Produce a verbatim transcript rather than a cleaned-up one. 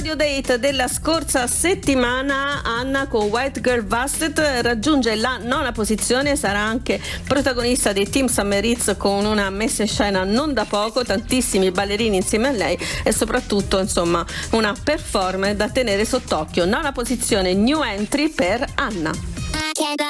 Radio Date della scorsa settimana, Anna con White Girl Busted raggiunge la nona posizione e sarà anche protagonista dei Team Summer Hits con una messa in scena non da poco, tantissimi ballerini insieme a lei e soprattutto insomma una performance da tenere sott'occhio. Nona posizione, new entry per Anna.